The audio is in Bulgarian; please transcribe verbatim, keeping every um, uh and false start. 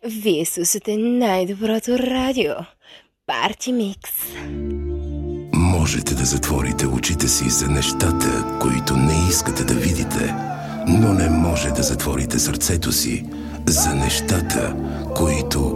Вие слушате най-доброто радио. Парти Микс. Можете да затворите очите си за нещата, които не искате да видите, но не може да затворите сърцето си за нещата, които